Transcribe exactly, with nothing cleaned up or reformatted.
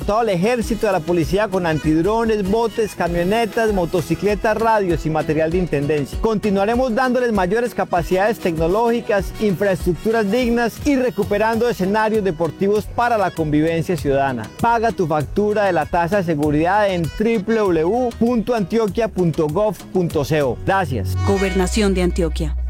dotado al ejército y a la policía con antidrones, botes, camionetas, motocicletas, radios y material de intendencia. Continuaremos dándoles mayores capacidades tecnológicas, infraestructuras dignas y recuperando escenarios deportivos para la convivencia ciudadana. Paga tu factura de la tasa de seguridad en doble u doble u doble u punto antioquia punto gov punto co. Gracias. Gobernación de Antioquia.